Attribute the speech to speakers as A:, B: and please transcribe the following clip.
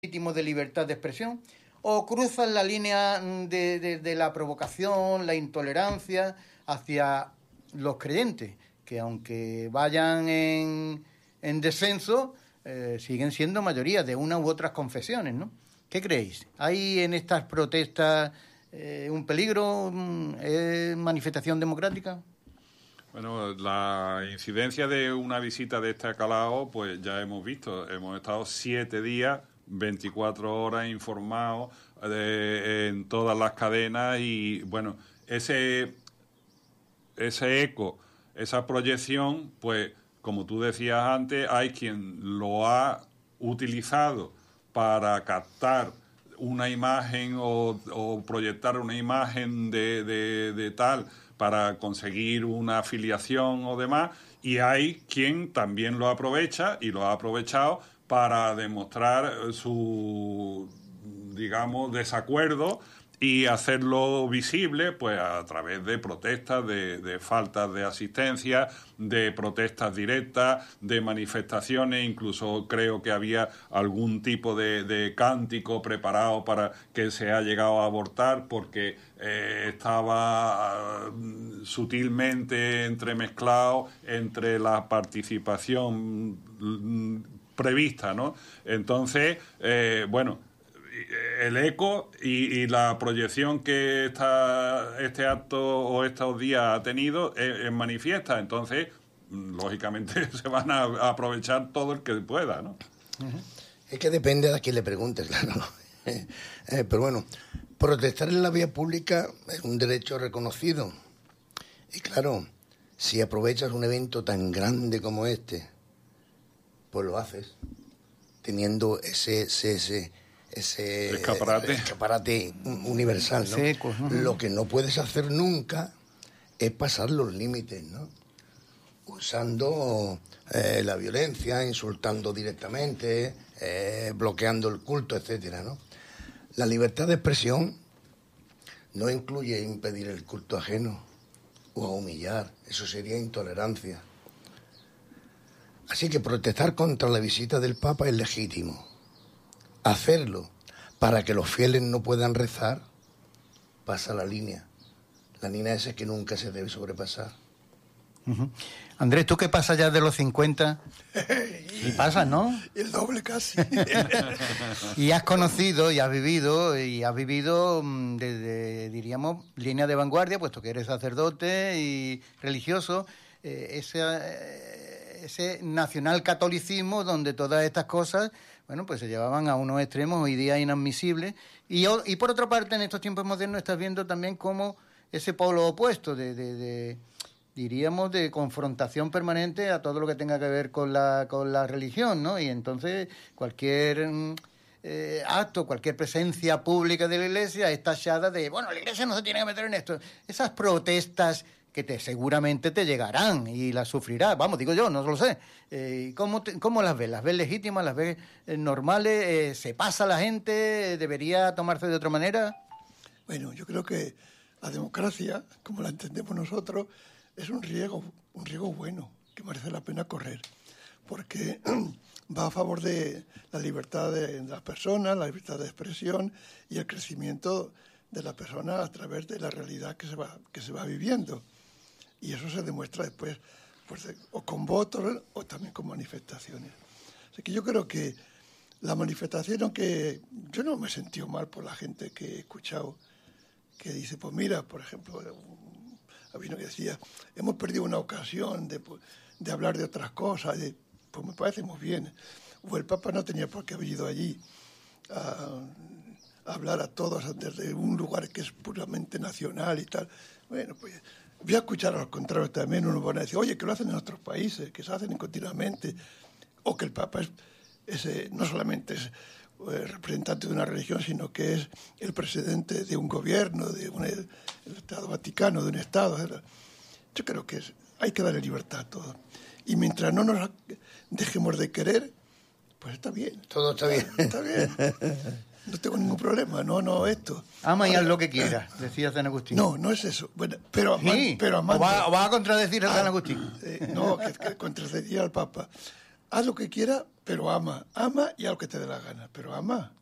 A: legítimo de libertad de expresión, o cruzan la línea de la provocación, la intolerancia hacia los creyentes, que aunque vayan en descenso, siguen siendo mayoría de una u otras confesiones, ¿no? ¿Qué creéis? ¿Hay en estas protestas un peligro? ¿Es manifestación democrática?
B: Bueno, la incidencia de una visita de este calado, pues ya hemos visto. Hemos estado 7 días, 24 horas informados en todas las cadenas y, bueno, ese eco, esa proyección, pues, como tú decías antes, hay quien lo ha utilizado para captar una imagen o proyectar una imagen de tal para conseguir una afiliación o demás, y hay quien también lo aprovecha y lo ha aprovechado para demostrar su, digamos, desacuerdo y hacerlo visible pues a través de protestas, de faltas de asistencia, de protestas directas, de manifestaciones. Incluso creo que había algún tipo de cántico preparado para que se ha llegado a abortar porque estaba sutilmente entremezclado entre la participación prevista, ¿no? Entonces, bueno, el eco y la proyección que este acto o estos días ha tenido es manifiesta. Entonces, lógicamente, se van a aprovechar todo el que pueda, ¿no?
C: Es que depende de a quién le preguntes, claro. Pero bueno, protestar en la vía pública es un derecho reconocido. Y claro, si aprovechas un evento tan grande como este, pues lo haces, teniendo ese escaparate universal, ¿no? Sí, pues, lo que no puedes hacer nunca es pasar los límites, ¿no? Usando la violencia, insultando directamente, bloqueando el culto, etcétera, ¿no? La libertad de expresión no incluye impedir el culto ajeno o humillar, eso sería intolerancia. Así que protestar contra la visita del Papa es legítimo. Hacerlo para que los fieles no puedan rezar pasa la línea. La línea esa es que nunca se debe sobrepasar.
A: Uh-huh. Andrés, ¿tú qué pasas ya de los 50? Y pasas, ¿no?
D: El doble casi.
A: Y has conocido y has vivido desde, diríamos, línea de vanguardia, puesto que eres sacerdote y religioso, ese nacional catolicismo donde todas estas cosas, bueno, pues se llevaban a unos extremos hoy día inadmisibles. Y por otra parte, en estos tiempos modernos estás viendo también como ese polo opuesto diríamos, de confrontación permanente a todo lo que tenga que ver con la religión, ¿no? Y entonces cualquier acto, cualquier presencia pública de la Iglesia es tachada de, bueno, la Iglesia no se tiene que meter en esto. Esas protestas que seguramente te llegarán y las sufrirás, vamos, digo yo, no lo sé. ¿Cómo las ves? ¿Las ves legítimas? ¿Las ves normales? ¿Se pasa la gente? ¿Debería tomarse de otra manera?
D: Bueno, yo creo que la democracia, como la entendemos nosotros, es un riesgo bueno que merece la pena correr, porque va a favor de la libertad de las personas, la libertad de expresión y el crecimiento de la persona a través de la realidad que se va viviendo. Y eso se demuestra después, pues, o con votos o también con manifestaciones. Así que yo creo que la manifestación, aunque yo no me he sentido mal por la gente que he escuchado, que dice, pues mira, por ejemplo, había uno que decía, hemos perdido una ocasión de hablar de otras cosas, pues me parece muy bien. O el Papa no tenía por qué haber ido allí a hablar a todos desde un lugar que es puramente nacional y tal. Bueno, pues voy a escuchar a los contrarios también, unos van a decir, oye, que lo hacen en otros países, que se hacen continuamente, o que el Papa no solamente es representante de una religión, sino que es el presidente de un gobierno, el Estado Vaticano, de un Estado. Yo creo que hay que darle libertad a todo. Y mientras no nos dejemos de querer, pues está bien.
C: Todo está bien.
D: Está bien. No tengo ningún problema, no esto.
A: Ama y haz lo que quieras, decía San Agustín.
D: No es eso. Bueno, pero
A: sí,
D: amando.
A: ¿O va a contradecir a San Agustín?
D: No, que contradecía al Papa. Haz lo que quiera, Pero ama y a lo que te dé la gana, pero ama.